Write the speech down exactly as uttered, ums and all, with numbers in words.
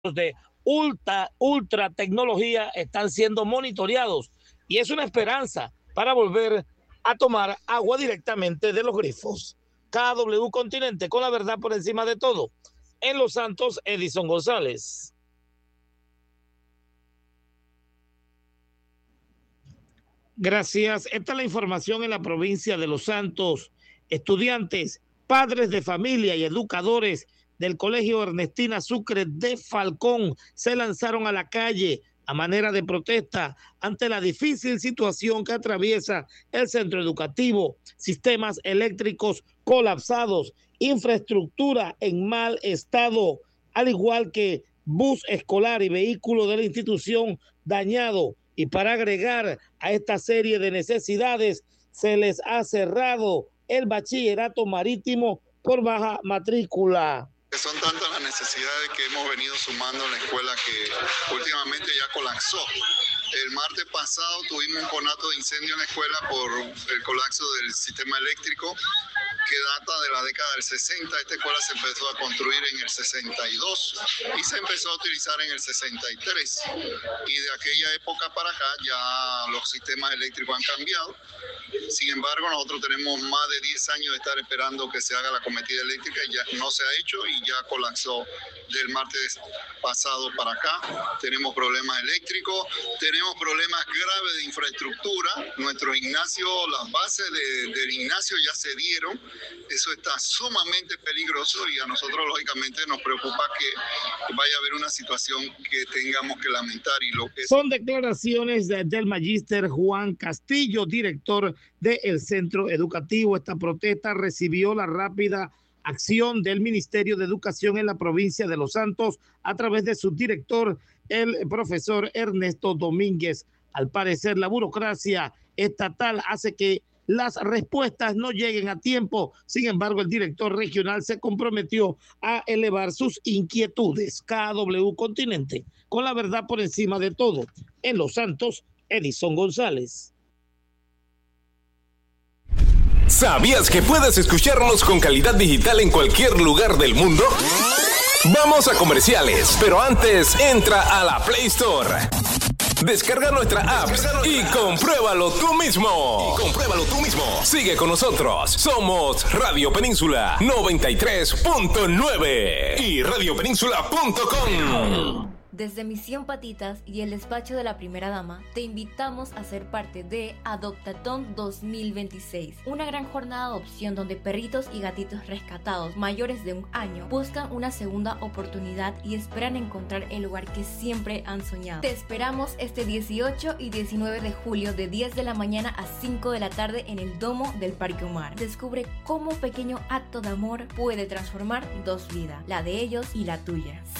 de ultra, ultra tecnología están siendo monitoreados y es una esperanza para volver a tomar agua directamente de los grifos. K W Continente, con la verdad por encima de todo. En Los Santos, Edison González. Gracias. Esta es la información en la provincia de Los Santos. Estudiantes, padres de familia y educadores del Colegio Ernestina Sucre de Falcón se lanzaron a la calle a manera de protesta ante la difícil situación que atraviesa el centro educativo, sistemas eléctricos colapsados, infraestructura en mal estado, al igual que bus escolar y vehículo de la institución dañado. Y para agregar a esta serie de necesidades, se les ha cerrado el bachillerato marítimo por baja matrícula. Son tantas las necesidades que hemos venido sumando en la escuela que últimamente ya colapsó. El martes pasado tuvimos un conato de incendio en la escuela por el colapso del sistema eléctrico que data de la década del sesenta. Esta escuela se empezó a construir en el sesenta y dos y se empezó a utilizar en el sesenta y tres. Y de aquella época para acá ya los sistemas eléctricos han cambiado. Sin embargo, nosotros tenemos más de diez años de estar esperando que se haga la cometida eléctrica y ya no se ha hecho y ya colapsó del martes pasado para acá. Tenemos problemas eléctricos, tenemos problemas graves de infraestructura. Nuestro gimnasio, las bases de, del gimnasio ya se dieron. Eso está sumamente peligroso y a nosotros lógicamente nos preocupa que vaya a haber una situación que tengamos que lamentar. Y lo que... Son declaraciones de, del magíster Juan Castillo, director del centro educativo. Esta protesta recibió la rápida acción del Ministerio de Educación en la provincia de Los Santos a través de su director, el profesor Ernesto Domínguez. Al parecer, la burocracia estatal hace que las respuestas no lleguen a tiempo. Sin embargo, el director regional se comprometió a elevar sus inquietudes. K W Continente, con la verdad por encima de todo. En Los Santos, Edison González. ¿Sabías que puedes escucharnos con calidad digital en cualquier lugar del mundo? Vamos a comerciales, pero antes entra a la Play Store. Descarga nuestra app y compruébalo tú mismo. Y compruébalo tú mismo. Sigue con nosotros. Somos Radio Península noventa y tres punto nueve y radio península punto com. Desde Misión Patitas y el despacho de la primera dama, te invitamos a ser parte de Adoptatón dos mil veintiséis, una gran jornada de adopción donde perritos y gatitos rescatados mayores de un año buscan una segunda oportunidad y esperan encontrar el lugar que siempre han soñado. Te esperamos este dieciocho y diecinueve de julio de diez de la mañana a cinco de la tarde en el domo del Parque Omar. Descubre cómo un pequeño acto de amor puede transformar dos vidas, la de ellos y la tuya.